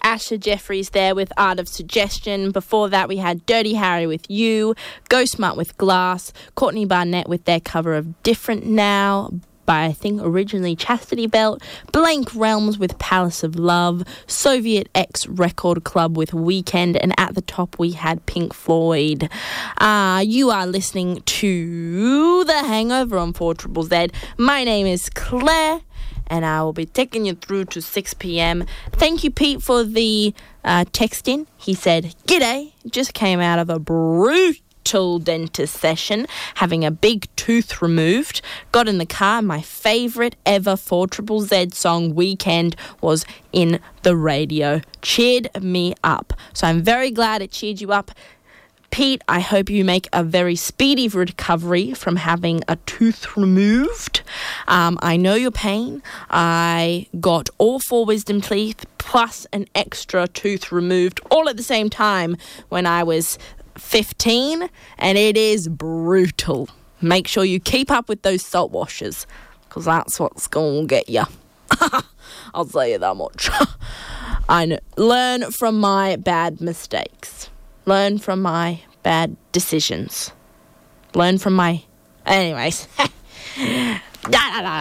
Asher Jeffries there with Art of Suggestion. Before that, we had Dirty Harry with You, Ghostmart with Glass, Courtney Barnett with their cover of Different Now, by, I think, originally Chastity Belt, Blank Realms with Palace of Love, Soviet X Record Club with Weekend, and at the top we had Pink Floyd. You are listening to The Hangover on 4ZZZ. My name is Claire, and I will be taking you through to 6 p.m. Thank you, Pete, for the text in. He said, "G'day, just came out of a brutal dentist session, having a big tooth removed. Got in the car, my favourite ever 4ZZZ song, Weekend, was in the radio. Cheered me up." So I'm very glad it cheered you up. Pete, I hope you make a very speedy recovery from having a tooth removed. I know your pain. I got all 4 wisdom teeth plus an extra tooth removed all at the same time when I was 15, and it is brutal. Make sure you keep up with those salt washers, because that's what's going to get you. I'll tell you that much. I know. Learn from my bad mistakes. Learn from my bad decisions. Learn from my... Anyways. But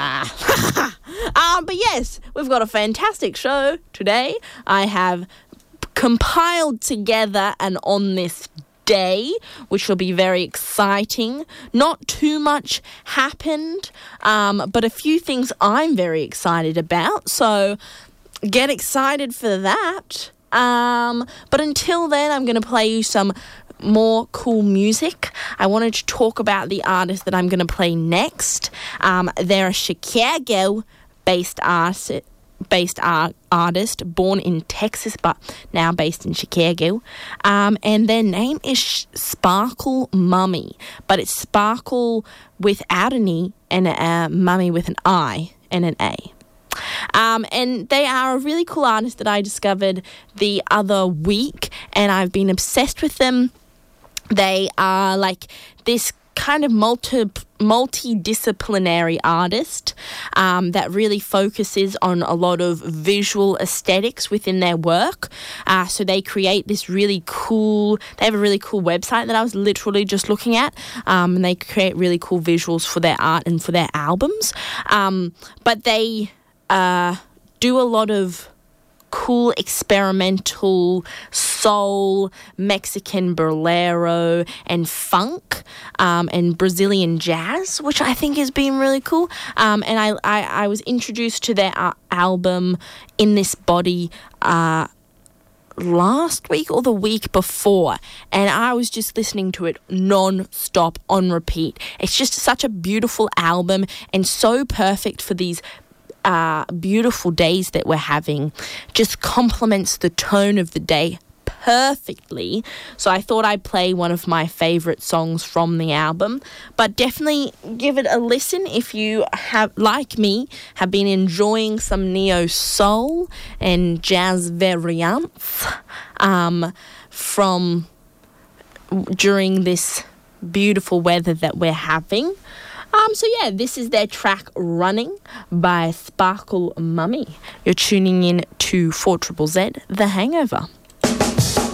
yes, we've got a fantastic show today. I have compiled together an On This Day, which will be very exciting. Not too much happened, but a few things I'm very excited about, so get excited for that. But until then, I'm going to play you some more cool music. I wanted to talk about the artist that I'm going to play next. They're a Chicago-based artist, born in Texas but now based in Chicago, and their name is Sparkle Mummy, but it's Sparkle without an E and Mummy with an I and an A. And they are a really cool artist that I discovered the other week, and I've been obsessed with them. They are like this kind of multidisciplinary artist that really focuses on a lot of visual aesthetics within their work. So they create this really cool... They have a really cool website that I was literally just looking at, and they create really cool visuals for their art and for their albums. But they do a lot of cool experimental soul, Mexican bolero, and funk, and Brazilian jazz, which I think has been really cool. And I was introduced to their album In This Body last week or the week before, and I was just listening to it non-stop on repeat. It's just such a beautiful album and so perfect for these beautiful days that we're having. Just complements the tone of the day perfectly. So I thought I'd play one of my favourite songs from the album. But definitely give it a listen if you have, like me, have been enjoying some neo soul and jazz variants from during this beautiful weather that we're having. So yeah, this is their track Running by Sparkle Mummy. You're tuning in to 4ZZZ, The Hangover.